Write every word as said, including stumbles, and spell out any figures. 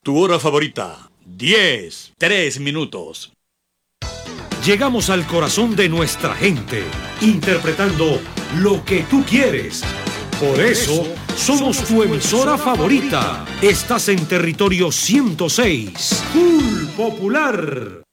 Tu hora favorita, diez, tres minutos. Llegamos al corazón de nuestra gente, interpretando lo que tú quieres. Por eso, somos tu emisora favorita. Estás en territorio ciento seis, Full Popular.